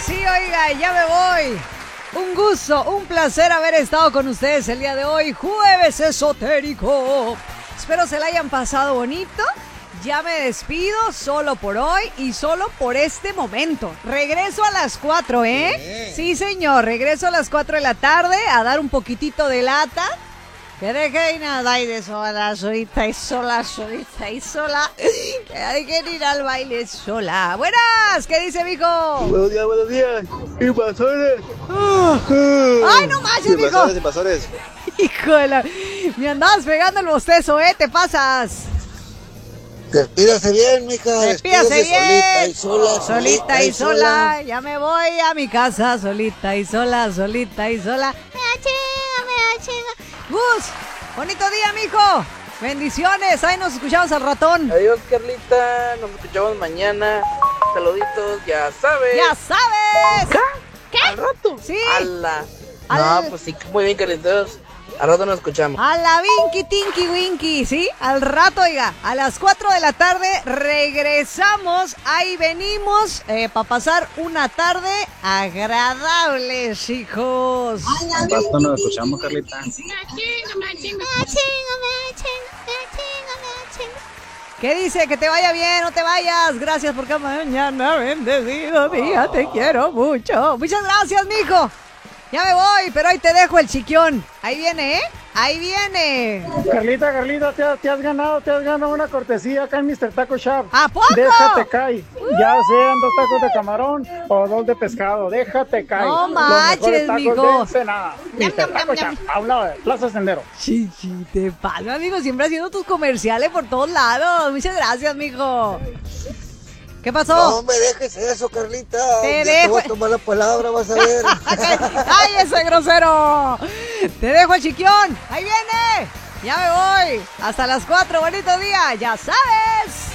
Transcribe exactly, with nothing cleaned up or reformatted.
sí, oiga, ya me voy. Un gusto, un placer haber estado con ustedes el día de hoy, jueves esotérico. Espero se la hayan pasado bonito. Ya me despido solo por hoy y solo por este momento. Regreso a las cuatro, ¿eh? Sí, señor, regreso a las cuatro de la tarde a dar un poquitito de lata. Que dejen nada y de sola, solita y sola, solita y sola. Que hay que ir al baile sola. Buenas, ¿qué dice, mijo? Buenos días, buenos días. Invasores. Ay, no manches, mijo. Invasores, invasores. Hijo de la... Me andabas pegando el bostezo, ¿eh? Te pasas. Despídase bien, mija. Despídase bien. Solita y sola. Solita y sola. Ya me voy a mi casa. Solita y sola, solita y sola. Me da chinga, me da chinga. Gus, bonito día, mijo. Bendiciones. Ahí nos escuchamos al ratón. Adiós, Carlita. Nos escuchamos mañana. Saluditos, ya sabes. Ya sabes. ¿Qué? ¿Qué? ¿Al rato? Sí. Ala. Al- No, pues sí, muy bien, Carlitos. Al rato nos escuchamos. A la Vinky Tinky Winky, ¿sí? Al rato, oiga, a las cuatro de la tarde regresamos. Ahí venimos eh, para pasar una tarde agradable, hijos. Al rato nos escuchamos, Carlita. ¿Qué dice? Que te vaya bien, no te vayas. Gracias porque mañana bendecido día, te quiero mucho. Muchas gracias, mijo. Ya me voy, pero ahí te dejo el chiquión. Ahí viene, ¿eh? Ahí viene. Carlita, Carlita, te, has- te has ganado, te has ganado una cortesía acá en mister Taco Shop. ¿A poco? Déjate caer. Ya sean dos tacos de camarón o dos de pescado. Déjate caer. No Los manches, mejores tacos mijo. de Ensenada. mister ñam, Taco ñam, Shop, a un lado de Plaza Sendero. Sí, sí, te pasa, amigo. Siempre haciendo tus comerciales por todos lados. Muchas gracias, mijo. ¿Qué pasó? No me dejes eso, Carlita. Te Ya dejo- te voy a tomar la palabra, vas a ver. ¡Ay, ese grosero! Te dejo el chiquión. Ahí viene. Ya me voy. Hasta las cuatro. Bonito día. Ya sabes.